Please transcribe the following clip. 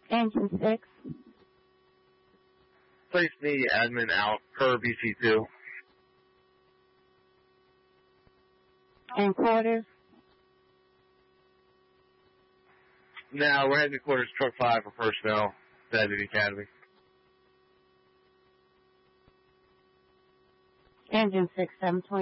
Engine 6. Place me admin out per BC2. And quarters. Now we're heading to quarters, truck 5 for personnel, at the academy. Engine 6, 720.